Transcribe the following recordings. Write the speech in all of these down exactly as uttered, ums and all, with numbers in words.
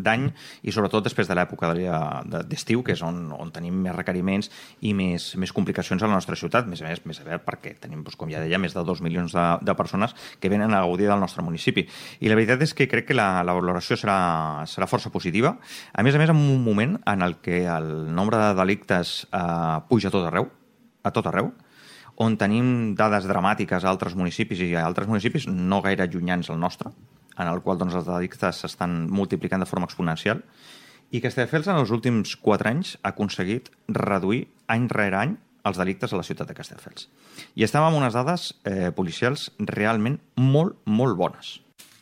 d'any i sobretot després de l'època d'estiu, que és on, on tenim més requeriments i més, més complicacions a la nostra ciutat, més a més, més a veure perquè tenim, doncs, com ja deia, més de dos milions de, de persones que venen a gaudir del nostre municipi. I la veritat és que crec que la, la valoració serà, serà força positiva, a més a més en un moment en el que el nombre de delictes eh, puja a tot arreu, a tot arreu, on tenim dades dramàtiques a altres municipis i a altres municipis no gaire llunyans al nostre, en el qual doncs, els delictes s'estan multiplicant de forma exponencial, i Castelldefels en els últims quatre anys ha aconseguit reduir any rere any els delictes a la ciutat de Castelldefels. I estem amb unes dades eh, policials realment molt, molt bones.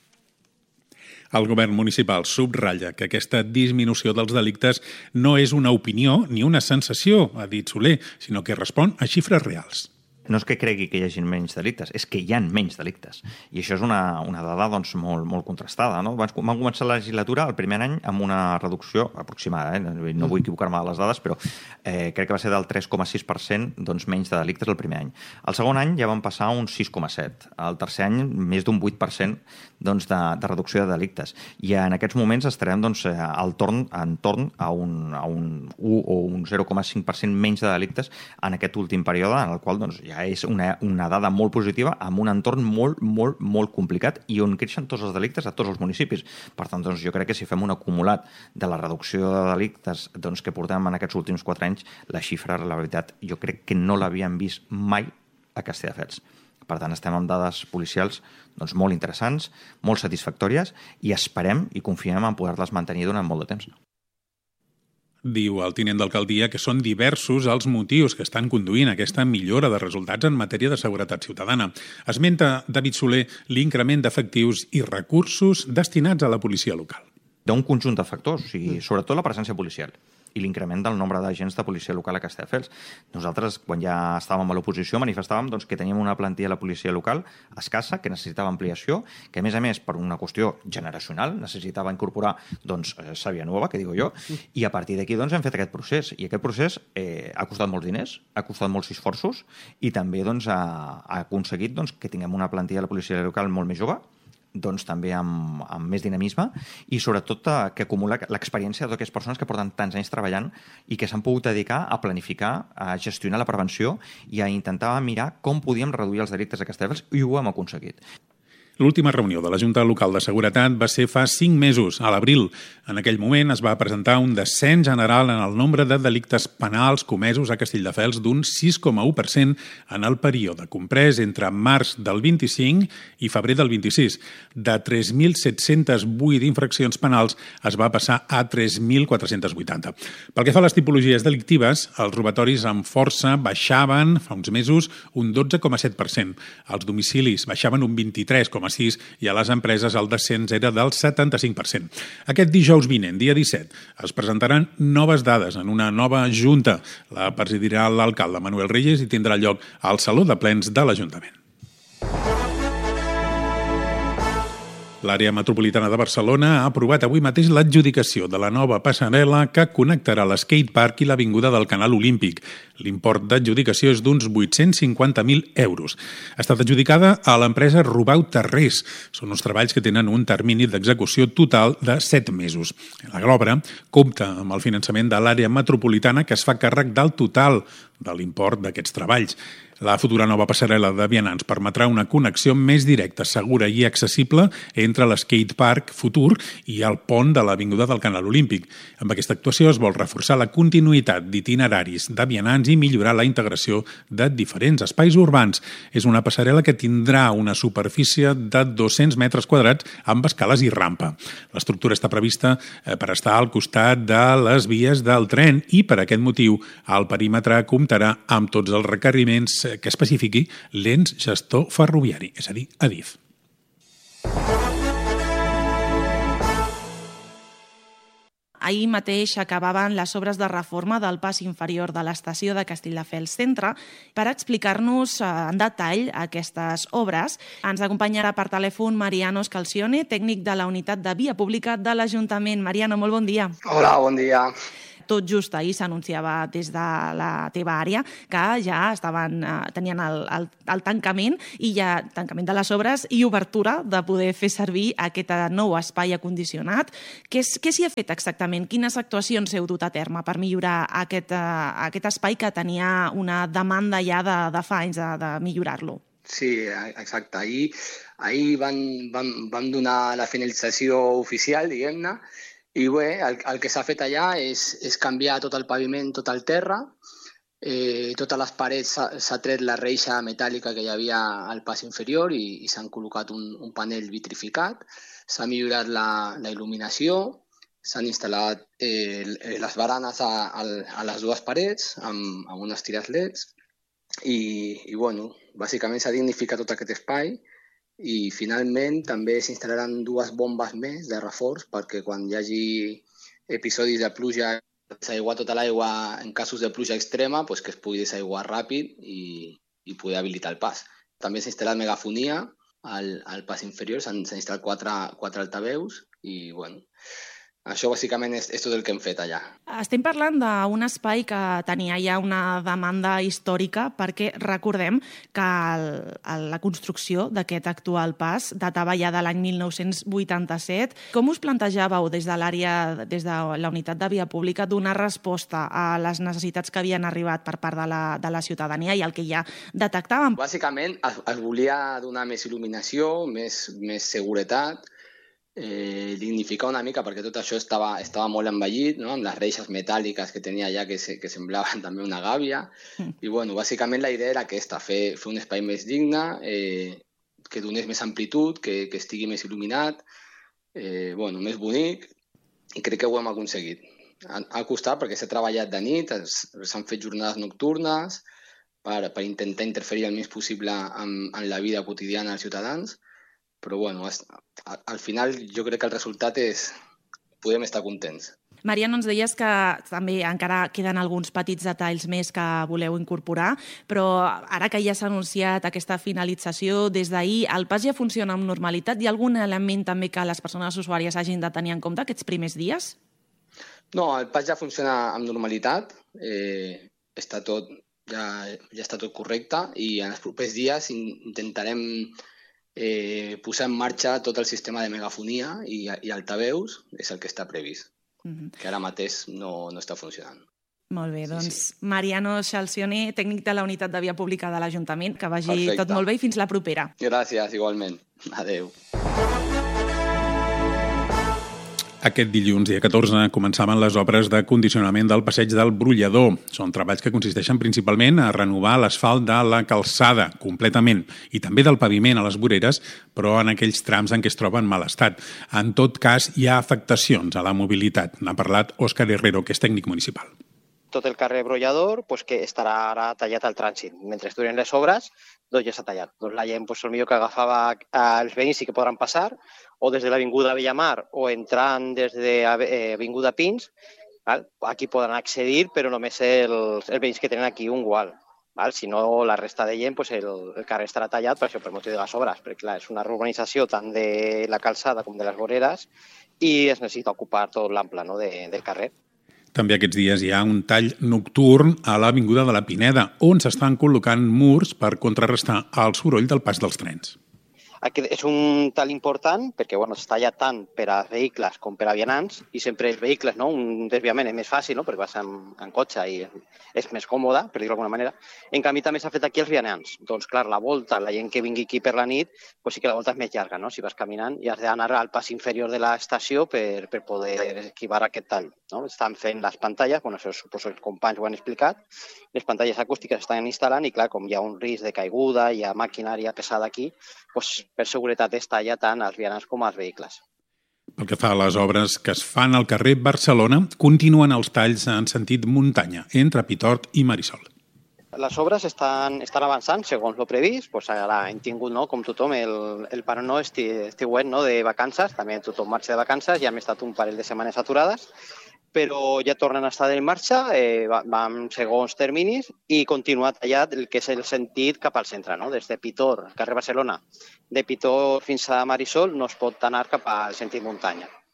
El govern municipal subratlla que aquesta disminució dels delictes no és una opinió ni una sensació, ha dit Soler, sinó que respon a xifres reals. No és que cregui que hi hagi menys delictes, és que hi ha menys delictes. I això és una, una dada doncs, molt, molt contrastada. No? Van, van començar la legislatura el primer any amb una reducció aproximada, eh? no vull equivocar-me de les dades, però eh, crec que va ser del tres coma sis per cent doncs, menys de delictes el primer any. El segon any ja van passar un sis coma set. El tercer any més d'un vuit per cent doncs, de, de reducció de delictes. I en aquests moments estarem doncs, al torn, en torn a un, a un u o un zero coma cinc per cent menys de delictes en aquest últim període, en el qual doncs, ja és una, una dada molt positiva amb un entorn molt, molt, molt complicat i on creixen tots els delictes a tots els municipis. Per tant, doncs, jo crec que si fem un acumulat de la reducció de delictes doncs, que portem en aquests últims quatre anys, la xifra, la veritat, jo crec que no l'havíem vist mai a Castelldefels. Per tant, estem amb dades policials doncs, molt interessants, molt satisfactòries i esperem i confiem en poder-les mantenir durant molt de temps. Diu el tinent d'alcaldia que són diversos els motius que estan conduint aquesta millora de resultats en matèria de seguretat ciutadana. Esmenta David Soler l'increment d'efectius i recursos destinats a la policia local. D'un conjunt de factors, o sigui, sobretot la presència policial i l'increment del nombre d'agents de policia local a Castelldefels. Nosaltres, quan ja estàvem a l'oposició, manifestàvem doncs, que teníem una plantilla de la policia local escassa, que necessitava ampliació, que a més a més, per una qüestió generacional, necessitava incorporar doncs, sàvia nova, que digo jo, i a partir d'aquí doncs, hem fet aquest procés. I aquest procés eh, ha costat molts diners, ha costat molts esforços i també doncs, ha, ha aconseguit doncs, que tinguem una plantilla de la policia local molt més jove, doncs també amb, amb més dinamisme i sobretot eh, que acumula l'experiència de totes aquestes persones que porten tants anys treballant i que s'han pogut dedicar a planificar, a gestionar la prevenció i a intentar mirar com podíem reduir els delictes a Castelldefels i ho hem aconseguit. L'última reunió de la Junta Local de Seguretat va ser fa cinc mesos, a l'abril. En aquell moment es va presentar un descens general en el nombre de delictes penals comesos a Castelldefels d'un sis coma u per cent en el període comprès entre març del vint-i-cinc i febrer del vint-i-sis. De tres mil set-cents vuit infraccions penals es va passar a tres mil quatre-cents vuitanta. Pel que fa a les tipologies delictives, els robatoris amb força baixaven fa uns mesos un dotze coma set per cent. Els domicilis baixaven un vint-i-tres coma sis i a les empreses el descens era del setanta-cinc per cent. Aquest dijous vinent, dia disset, es presentaran noves dades en una nova junta. La presidirà l'alcalde Manuel Reyes i tindrà lloc al Saló de Plens de l'Ajuntament. L'àrea metropolitana de Barcelona ha aprovat avui mateix l'adjudicació de la nova passarel·la que connectarà l'skatepark i l'avinguda del Canal Olímpic. L'import d'adjudicació és d'uns vuit-cents cinquanta mil euros. Ha estat adjudicada a l'empresa Rubau Terrés. Són uns treballs que tenen un termini d'execució total de set mesos. L'obra compta amb el finançament de l'àrea metropolitana que es fa càrrec del total de l'import d'aquests treballs. La futura nova passarel·la de vianants permetrà una connexió més directa, segura i accessible entre l'skatepark futur i el pont de l'avinguda del Canal Olímpic. Amb aquesta actuació es vol reforçar la continuïtat d'itineraris de vianants i millorar la integració de diferents espais urbans. És una passarel·la que tindrà una superfície de dos-cents metres quadrats amb escales i rampa. L'estructura està prevista per estar al costat de les vies del tren i per aquest motiu el perímetre comptarà amb tots els requeriments que especifiqui l'ens gestor ferroviari, és a dir, Adif. Ahir mateix acabaven les obres de reforma del pas inferior de l'estació de Castelldefels Centre. Per explicar-nos en detall aquestes obres, ens acompanyarà per telèfon Mariano Scalzione, tècnic de la unitat de via pública de l'Ajuntament. Mariano, molt bon dia. Hola, bon dia. tot just ahir s'anunciava des de la teva àrea que ja estaven, eh, tenien el, el, el tancament i ja tancament de les obres i obertura de poder fer servir aquest nou espai acondicionat. Què, què s'hi ha fet exactament? Quines actuacions heu dut a terme per millorar aquest, uh, aquest espai que tenia una demanda ja de, de fa anys de, de millorar-lo? Sí, exacte. Ahir, ahir van, van, van donar la finalització oficial, diguem-ne, i bé, el, el que s'ha fet allà és, és canviar tot el paviment, tot el terra, eh, totes les parets s'ha tret la reixa metàl·lica que hi havia al pas inferior i, i s'han col·locat un, un panell vitrificat, s'ha millorat la, la il·luminació, s'han instal·lat eh, les baranes a, a, a les dues parets amb, amb unes tires L E Ds i, i bueno, bàsicament s'ha dignificat tot aquest espai i finalment també s'instal·laran dues bombes més de reforç perquè quan hi hagi episodis de pluja, desaiguar tota l'aigua en casos de pluja extrema, doncs que es pugui desaiguar ràpid i, i poder habilitar el pas. També s'ha instal·lat megafonia al, al pas inferior, s'han instal·lat quatre, quatre altaveus i bueno, això bàsicament és, és tot el que hem fet allà. Estem parlant d'un espai que tenia ja una demanda històrica perquè recordem que el, el, la construcció d'aquest actual pas datava ja de l'any mil nou-cents vuitanta-set. Com us plantejàveu des de l'àrea, des de la unitat de via pública, donar resposta a les necessitats que havien arribat per part de la, de la ciutadania i el que ja detectàvem? Bàsicament es, es volia donar més il·luminació, més, més seguretat, Eh, dignificar una mica perquè tot això estava, estava molt envellit, no? Amb les reixes metàl·liques que tenia allà que, se, que semblaven també una gàbia mm. i bueno, bàsicament la idea era aquesta, fer, fer un espai més digne, eh, que donés més amplitud, que, que estigui més il·luminat, eh, bueno, més bonic i crec que ho hem aconseguit. Ha, ha costat perquè s'ha treballat de nit, s'han fet jornades nocturnes per, per intentar interferir el més possible en, en la vida quotidiana dels ciutadans, però bueno, al final jo crec que el resultat és podem estar contents. Mariano, ens deies que també encara queden alguns petits detalls més que voleu incorporar, però ara que ja s'ha anunciat aquesta finalització des d'ahir, el pas ja funciona amb normalitat? Hi ha algun element també que les persones usuàries hagin de tenir en compte aquests primers dies? No, el pas ja funciona amb normalitat, eh, està tot, ja, ja està tot correcte i en els propers dies intentarem Eh, posar en marxa tot el sistema de megafonia i, i altaveus, és el que està previst, mm-hmm. que ara mateix no, no està funcionant. Molt bé, doncs sí, sí. Mariano Chalcione, tècnic de la Unitat de Via Pública de l'Ajuntament, que vagi Perfecte. Tot molt bé i fins la propera. Gràcies, igualment. Adéu. Aquest dilluns, dia catorze, començaven les obres de condicionament del passeig del Brollador. Són treballs que consisteixen principalment a renovar l'asfalt de la calçada completament i també del paviment a les voreres, però en aquells trams en què es troba en mal estat. En tot cas, hi ha afectacions a la mobilitat. N'ha parlat Òscar Herrero, que és tècnic municipal. Tot el carrer Brollador pues, que estarà ara tallat al trànsit. Mentre duren les obres, doncs ja s'ha tallat. Doncs la gent pues, potser que agafava els veïns sí que podran passar, o des de l'Avinguda Bellamar o entrant des de l'Avinguda Pins, val? Aquí poden accedir, però només els, els veïns que tenen aquí un gual. Val? Si no, la resta de gent, pues el, el carrer estarà tallat per això, per motiu de les obres, perquè clar, és una urbanització tant de la calçada com de les voreres i es necessita ocupar tot l'ample, no, de, del carrer. També aquests dies hi ha un tall nocturn a l'Avinguda de la Pineda, on s'estan col·locant murs per contrarrestar el soroll del pas dels trens. Aquest és un tall important perquè bueno, es talla tant per a vehicles com per a vianants i sempre els vehicles, no? Un desviament és més fàcil, no? Perquè vas en, en cotxe i és més còmode, per dir-ho d'alguna manera. En canvi, també s'ha fet aquí els vianants. Doncs, clar, la volta, la gent que vingui aquí per la nit, pues sí que la volta és més llarga, no? Si vas caminant i has d'anar al pas inferior de l'estació per, per poder esquivar aquest tall. No? Estan fent les pantalles, bueno, això suposo que els companys ho han explicat, les pantalles acústiques estan instal·lant i, clar, com hi ha un risc de caiguda, hi ha maquinària pesada aquí, doncs, per seguretat es talla tant als vianants com als vehicles. Pel que fa a les obres que es fan al carrer Barcelona, continuen els talls en sentit muntanya, entre Pitort i Marisol. Les obres estan, estan avançant segons el previst, doncs ara hem tingut, no, com tothom, el, el parón esti, estiuet no, de vacances, també tothom marxa de vacances, ja hem estat un parell de setmanes aturades, però ja tornen a estar en marxa, eh, vam segons terminis i continua tallat el que és el sentit cap al centre, no? Des de Pitort, carrer Barcelona, de Pitort fins a Marisol no es pot anar cap al sentit muntanya.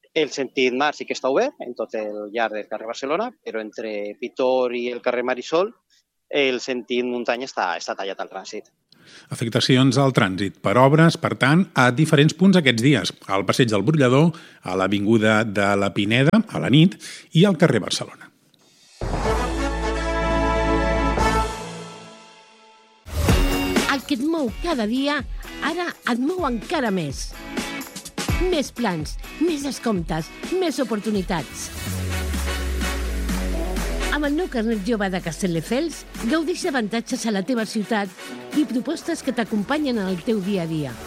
El sentit mar sí que està obert en tot el llarg del carrer Barcelona, però entre Pitor i el carrer Marisol el sentit muntanya està, està tallat al trànsit. Afectacions al trànsit per obres, per tant, a diferents punts aquests dies. Al Passeig del Brollador, a l'Avinguda de la Pineda, a la nit, i al carrer Barcelona. El que et mou cada dia, ara et mou encara més. Més plans, més descomptes, més oportunitats. Amb el nou carnet jove de Castelldefels, gaudeix d'avantatges a la teva ciutat i propostes que t'acompanyen en el teu dia a dia.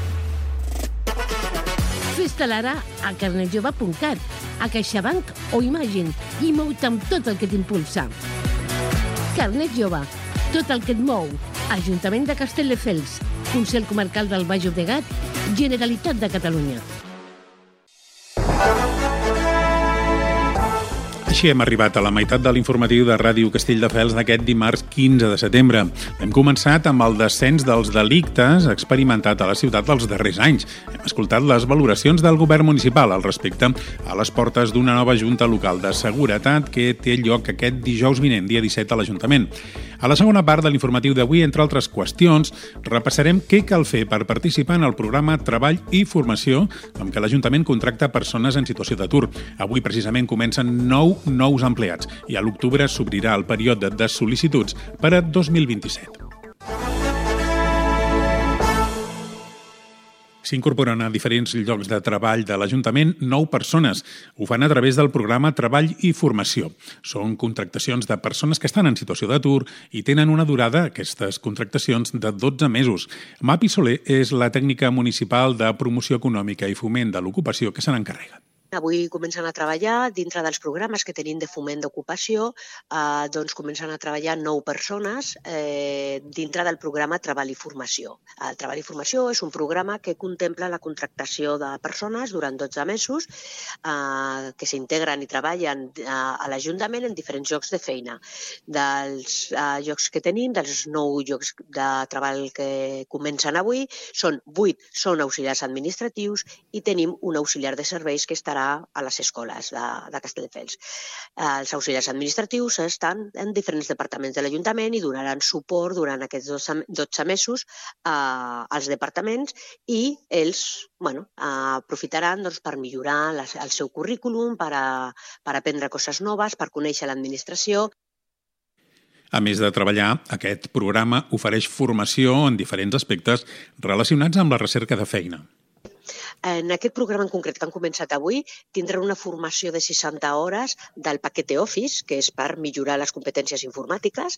Fes-te'l ara a carnet jove punt cat, a CaixaBank o Imagine i mou-te amb tot el que t'impulsa. Carnet jove, tot el que et mou. Ajuntament de Castelldefels, Consell Comarcal del Baix Llobregat, Generalitat de Catalunya. Així hem arribat a la meitat de l'informatiu de Ràdio Castelldefels d'aquest dimarts quinze de setembre. Hem començat amb el descens dels delictes experimentat a la ciutat els darrers anys. Hem escoltat les valoracions del govern municipal al respecte a les portes d'una nova junta local de seguretat que té lloc aquest dijous vinent, dia disset, a l'Ajuntament. A la segona part de l'informatiu d'avui, entre altres qüestions, repassarem què cal fer per participar en el programa Treball i Formació, amb què l'Ajuntament contracta persones en situació d'atur. Avui, precisament, comencen nou nous empleats i a l'octubre s'obrirà el període de sol·licituds per a dos mil vint-i-set. S'incorporen a diferents llocs de treball de l'Ajuntament nou persones. Ho fan a través del programa Treball i Formació. Són contractacions de persones que estan en situació d'atur i tenen una durada, aquestes contractacions, de dotze mesos. Mapi Soler és la tècnica municipal de promoció econòmica i foment de l'ocupació que se n'encarrega. Avui comencen a treballar dintre dels programes que tenim de foment d'ocupació, eh, doncs comencen a treballar nou persones eh, dintre del programa Treball i Formació. El Treball i Formació és un programa que contempla la contractació de persones durant dotze mesos eh, que s'integren i treballen eh, a l'Ajuntament en diferents llocs de feina. Dels eh, llocs que tenim, dels nou llocs de treball que comencen avui, són vuit són auxiliars administratius i tenim un auxiliar de serveis que estarà a les escoles de, de Castelldefels. Els auxiliars administratius estan en diferents departaments de l'Ajuntament i donaran suport durant aquests dotze mesos eh, als departaments i ells bueno, eh, aprofitaran doncs, per millorar les, el seu currículum, per, a, per aprendre coses noves, per conèixer l'administració. A més de treballar, aquest programa ofereix formació en diferents aspectes relacionats amb la recerca de feina. En aquest programa en concret que han començat avui tindran una formació de seixanta hores del paquete Office, que és per millorar les competències informàtiques,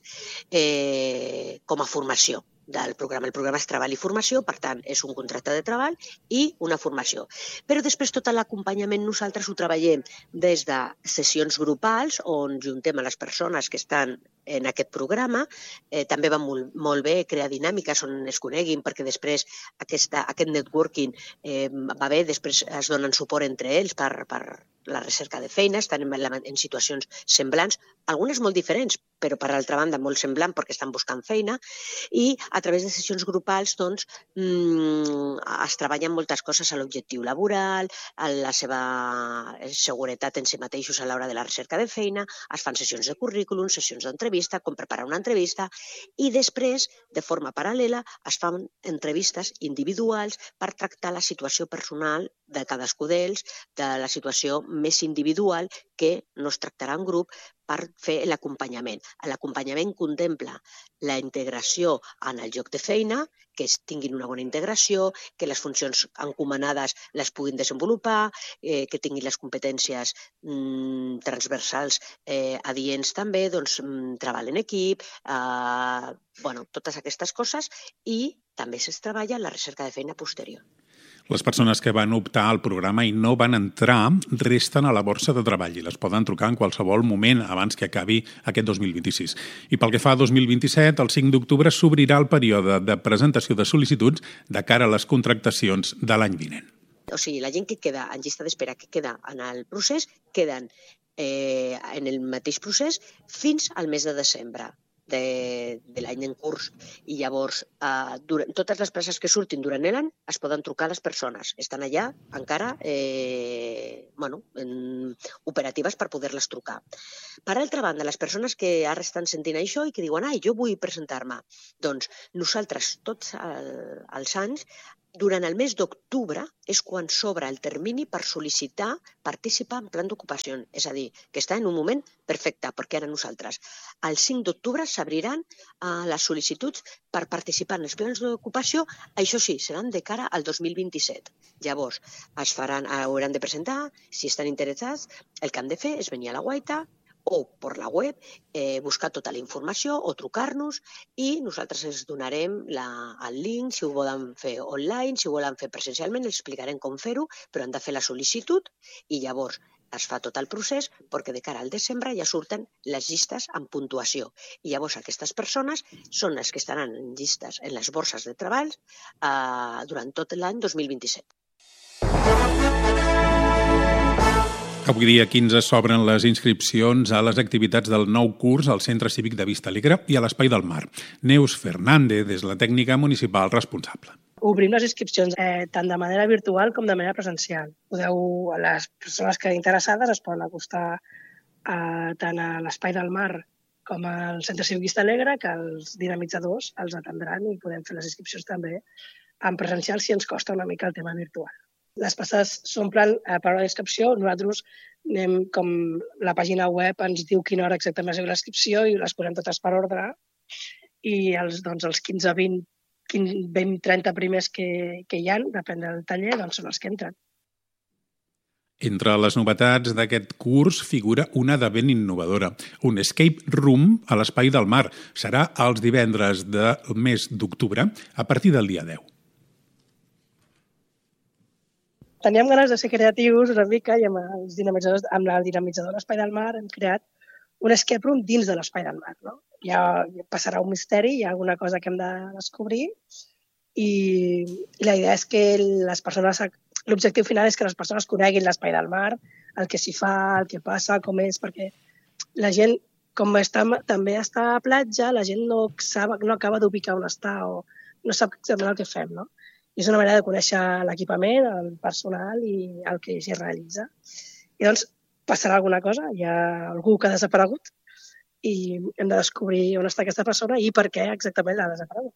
eh, com a formació del programa. El programa és Treball i Formació, per tant, és un contracte de treball i una formació. Però després tot l'acompanyament nosaltres ho treballem des de sessions grupals on juntem a les persones que estan en aquest programa. Eh, també va molt, molt bé crear dinàmiques on es coneguin, perquè després aquesta, aquest networking eh, va bé, després es donen suport entre ells per, per la recerca de feina, estan en, en situacions semblants, algunes molt diferents, però per altra banda molt semblant perquè estan buscant feina, i a través de sessions grupals doncs, mmm, es treballen moltes coses a l'objectiu laboral, a la seva seguretat en si mateixos a l'hora de la recerca de feina, es fan sessions de currículum, sessions d'entrevista, com preparar una entrevista, i després, de forma paral·lela, es fan entrevistes individuals per tractar la situació personal de cadascú d'ells, de la situació més individual que no es tractarà en grup per fer l'acompanyament. L'acompanyament contempla la integració en el lloc de feina, que tinguin una bona integració, que les funcions encomanades les puguin desenvolupar, eh, que tinguin les competències mm, transversals eh, adients també, doncs, mm, treball en equip, eh, bueno, totes aquestes coses, i també es treballa en la recerca de feina posterior. Les persones que van optar al programa i no van entrar resten a la borsa de treball i les poden trucar en qualsevol moment abans que acabi aquest dos mil vint-i-sis. I pel que fa a dos mil vint-i-set, el cinc d'octubre s'obrirà el període de presentació de sol·licituds de cara a les contractacions de l'any vinent. O sigui, la gent que queda en llista d'espera, que queda en el procés, queden eh, en el mateix procés fins al mes de desembre. de, de l'any en curs i llavors eh, durant, totes les places que surtin durant l'any es poden trucar a les persones. Estan allà encara eh, bueno, en, operatives per poder-les trucar. Per altra banda, les persones que ara estan sentint això i que diuen ai, jo vull presentar-me, doncs nosaltres tots el, els anys durant el mes d'octubre és quan s'obre el termini per sol·licitar participar en plan d'ocupació. És a dir, que està en un moment perfecte, perquè ara nosaltres el cinc d'octubre s'abriran uh, les sol·licituds per participar en els plans d'ocupació. Això sí, seran de cara al dos mil vint-i-set. Llavors, es faran, hauran de presentar, si estan interessats, el que han de fer és venir a la guaita, o per la web, eh, buscar tota la informació o trucar-nos i nosaltres els donarem la, el link, si ho volen fer online, si ho volen fer presencialment, els explicarem com fer-ho, però han de fer la sol·licitud i llavors es fa tot el procés perquè de cara al desembre ja surten les llistes amb puntuació. I llavors aquestes persones són les que estaran en llistes en les borses de treball eh, durant tot l'any dos mil vint-i-set. Avui dia quinze s'obren les inscripcions a les activitats del nou curs al Centre Cívic de Vista Alegre i a l'Espai del Mar. Neus Fernández és la tècnica municipal responsable. Obrim les inscripcions eh, tant de manera virtual com de manera presencial. Podeu, les persones que interessades es poden acostar eh, tant a l'Espai del Mar com al Centre Cívic Vista Alegre, que els dinamitzadors els atendran i podem fer les inscripcions també en presencial si ens costa una mica el tema virtual. Les places s'omplen eh, per hora d'inscripció. Nosaltres anem com la pàgina web ens diu quina hora exactament és l'inscripció i les posem totes per ordre i els, doncs, els quinze, vint, vint, trenta primers que, que hi ha, depèn del taller, doncs són els que entren. Entre les novetats d'aquest curs figura una de ben innovadora, un escape room a l'Espai del Mar. Serà els divendres del mes d'octubre a partir del dia deu. Teníem ganes de ser creatius una mica i amb, els dinamitzadors, amb el dinamitzador de l'Espai del Mar hem creat un escape room dins de l'Espai del Mar. No? Ja passarà un misteri, hi ha alguna cosa que hem de descobrir i, i la idea és que les persones, l'objectiu final és que les persones coneguin l'Espai del Mar, el que s'hi fa, el que passa, com és, perquè la gent, com està, també està a platja, la gent no, sap, no acaba d'ubicar on està o no sap exactament el que fem, no? I és una manera de conèixer l'equipament, el personal i el que s'hi realitza. I doncs passarà alguna cosa, hi ha algú que ha desaparegut i hem de descobrir on està aquesta persona i per què exactament l'ha desaparegut.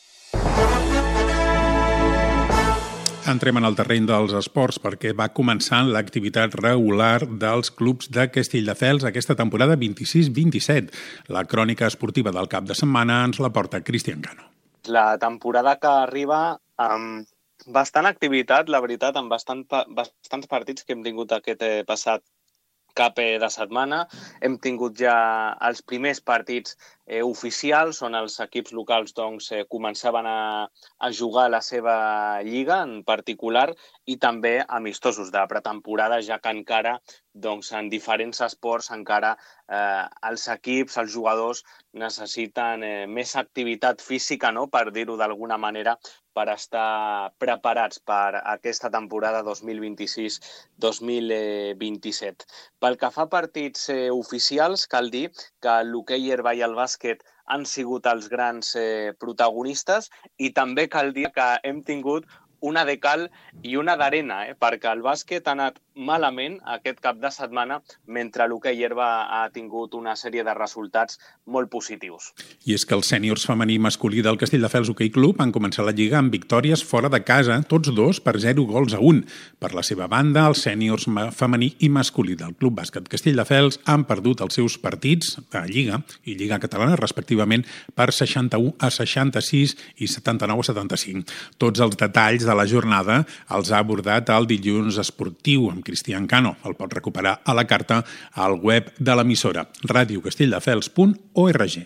Entrem en el terreny dels esports perquè va començar l'activitat regular dels clubs de Castelldefels aquesta temporada vint-i-sis vint-i-set. La crònica esportiva del cap de setmana ens la porta Cristian Cano. La temporada que arriba amb bastant activitat, la veritat, amb bastant, bastants partits que hem tingut aquest passat cap de setmana. Hem tingut ja els primers partits eh, oficials, on els equips locals doncs, eh, començaven a, a jugar la seva lliga en particular i també amistosos de pretemporada, ja que encara doncs, en diferents esports encara eh, els equips, els jugadors necessiten eh, més activitat física, no? Per dir-ho d'alguna manera, per estar preparats per aquesta temporada dos mil vint-i-sis dos mil vint-i-set. Pel que fa a partits eh, oficials, cal dir que l'hoquei herba i el bàsquet han sigut els grans eh, protagonistes i també cal dir que hem tingut una de cal i una d'arena, eh? Perquè el bàsquet ha anat malament aquest cap de setmana, mentre l'hoquei herba ha tingut una sèrie de resultats molt positius. I és que els sèniors femení i masculí del Castelldefels Hoquei Club han començat la lliga amb victòries fora de casa, tots dos per zero gols a un. Per la seva banda, els sèniors femení i masculí del Club Bàsquet Castelldefels han perdut els seus partits de Lliga i Lliga Catalana, respectivament, per seixanta-u a seixanta-sis i setanta-nou a setanta-cinc. Tots els detalls de la jornada els ha abordat el Dilluns Esportiu amb Cristian Cano. El pot recuperar a la carta al web de l'emissora radio castelldefels punt org.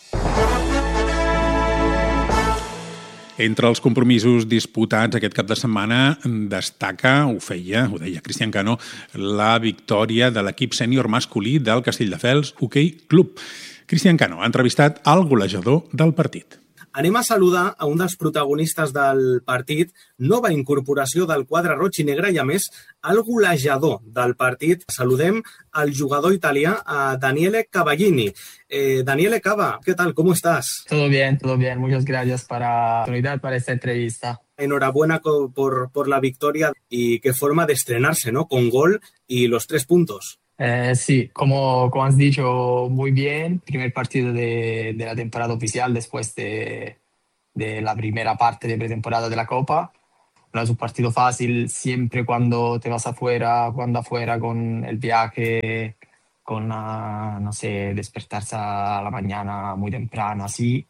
Entre els compromisos disputats aquest cap de setmana destaca, ho feia, ho deia Cristian Cano, la victòria de l'equip sènior masculí del Castelldefels Hoquei Club. Cristian Cano ha entrevistat el golejador del partit. Anem a saludar a un dels protagonistes del partit, nova incorporació del quadre roig i negre i, a més, el golejador del partit. Saludem al jugador italià, a Daniele Cavallini. Eh, Daniele Cava, ¿qué tal? ¿Cómo estás? Todo bien, todo bien. Muchas gracias por la oportunidad para esta entrevista. Enhorabuena por, por la victoria y qué forma de estrenarse, ¿no? Con gol y los tres puntos. Eh, sí, como, como has dicho, muy bien. Primer partido de, de la temporada oficial después de, de la primera parte de pretemporada de la Copa. No es un partido fácil siempre cuando te vas afuera, cuando afuera con el viaje, con, uh, no sé, despertarse a la mañana muy temprano así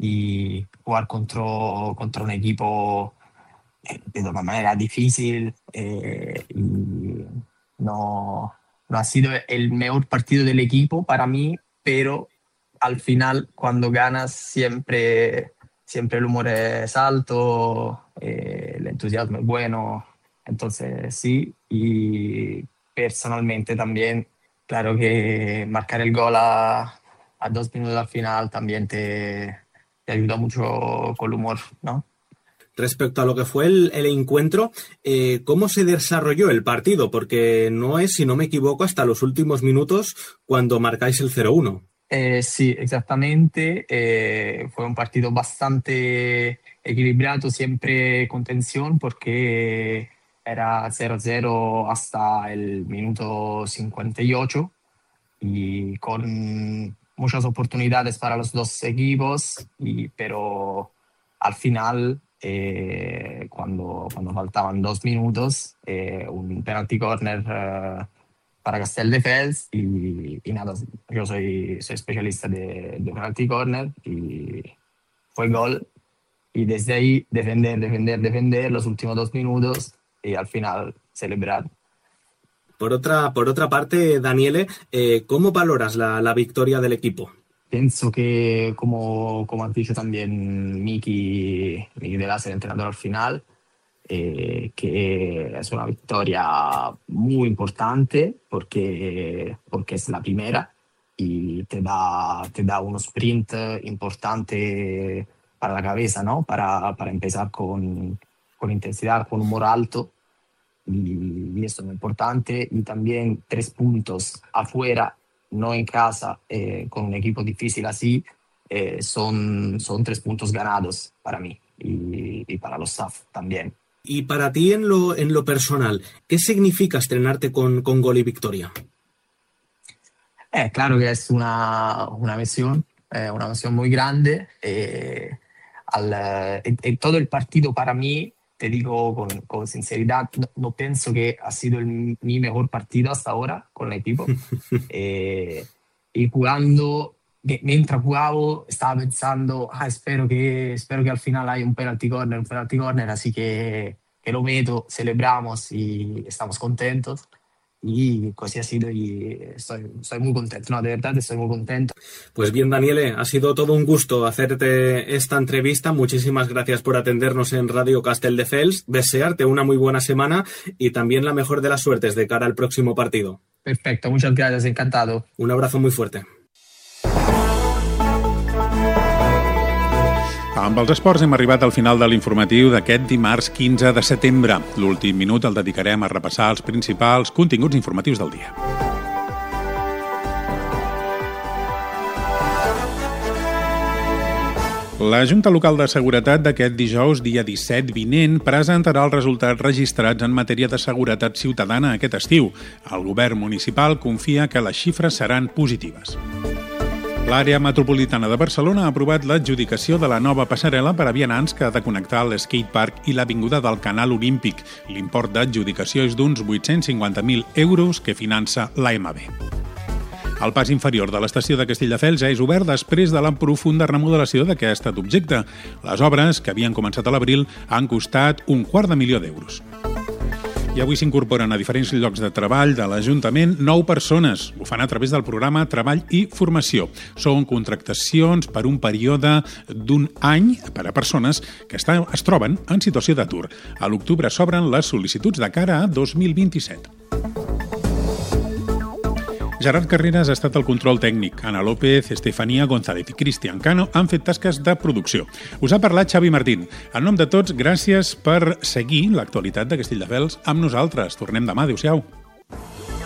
y jugar contra, contra un equipo de una manera difícil. Eh, y no... No ha sido el mejor partido del equipo para mí, pero al final cuando ganas siempre, siempre el humor es alto, eh, el entusiasmo es bueno, entonces sí. Y personalmente también, claro que marcar el gol a, a dos minutos al final también te, te ayuda mucho con el humor, ¿no? Respecto a lo que fue el, el encuentro, eh, ¿cómo se desarrolló el partido? Porque no es, si no me equivoco, hasta los últimos minutos cuando marcáis el cero uno. Eh, sí, exactamente. Eh, fue un partido bastante equilibrado, siempre con tensión, porque era cero cero hasta el minuto cincuenta y ocho y con muchas oportunidades para los dos equipos, y, pero al final... Eh, cuando, cuando faltaban dos minutos, eh, un penalty corner eh, para Castelldefels y, y nada, yo soy, soy especialista de, de penalty corner y fue gol. Y desde ahí defender, defender, defender los últimos dos minutos y al final celebrar. Por otra, por otra parte, Daniele, eh, ¿cómo valoras la, la victoria del equipo? Pienso que, como, como has dicho también Miki, Miki de Lazo, el entrenador al final, eh, que es una victoria muy importante porque, porque es la primera y te da, te da un sprint importante para la cabeza, ¿no? Para, para empezar con, con intensidad, con humor alto. Y, y esto es muy importante. Y también tres puntos afuera, no en casa, eh, con un equipo difícil así, eh, son, son tres puntos ganados para mí y, y para los staff también. Y para ti en lo, en lo personal, ¿qué significa estrenarte con, con gol y victoria? Eh, claro que es una, una misión, eh, una misión muy grande. Eh, al, eh, en todo el partido para mí, te digo con, con sinceridad, no, no pienso que ha sido el, mi mejor partido hasta ahora con el equipo. eh, y jugando, mientras jugaba, estaba pensando, ah, espero, que, espero que al final haya un penalty corner, un penalty corner, así que, que lo meto, celebramos y estamos contentos. Y así ha sido y estoy, estoy muy contento, no, de verdad estoy muy contento. Pues bien, Daniele, ha sido todo un gusto hacerte esta entrevista. Muchísimas gracias por atendernos en Radio Castelldefels. Desearte una muy buena semana y también la mejor de las suertes de cara al próximo partido. Perfecto, muchas gracias, encantado. Un abrazo muy fuerte. Amb els esports hem arribat al final de l'informatiu d'aquest dimarts quinze de setembre. L'últim minut el dedicarem a repassar els principals continguts informatius del dia. La Junta Local de Seguretat d'aquest dijous, dia disset vinent, presentarà els resultats registrats en matèria de seguretat ciutadana aquest estiu. El govern municipal confia que les xifres seran positives. L'àrea metropolitana de Barcelona ha aprovat l'adjudicació de la nova passarel·la per a vianants que ha de connectar l'skatepark i l'avinguda del Canal Olímpic. L'import d'adjudicació és d'uns vuit-cents cinquanta mil euros que finança l'A M B. El pas inferior de l'estació de Castelldefels ja és obert després de la profunda remodelació d'aquest objecte. Les obres, que havien començat a l'abril, han costat un quart de milió d'euros. I avui s'incorporen a diferents llocs de treball de l'Ajuntament nou persones. Ho fan a través del programa Treball i Formació. Són contractacions per un període d'un any per a persones que estan, es troben en situació d'atur. A l'octubre s'obren les sol·licituds de cara a dos mil vint-i-set. Gerard Carreras ha estat el control tècnic. Ana López, Estefania González i Cristian Cano han fet tasques de producció. Us ha parlat Xavi Martín. En nom de tots, gràcies per seguir l'actualitat de Castelldefels amb nosaltres. Tornem demà. Adéu-siau.